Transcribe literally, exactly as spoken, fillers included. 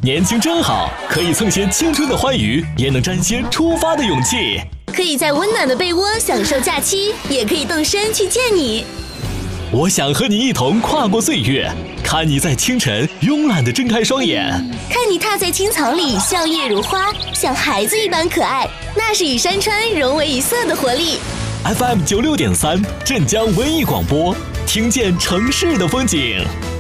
年轻真好，可以蹭些青春的欢愉，也能沾些出发的勇气。 可以在温暖的被窝享受假期，也可以动身去见你。 我想和你一同跨过岁月，看你在清晨慵懒地睁开双眼， 看你踏在青草里笑靥如花，像孩子一般可爱，那是与山川融为一色的活力。 F M 九六点三，镇江文艺广播，听见城市的风景。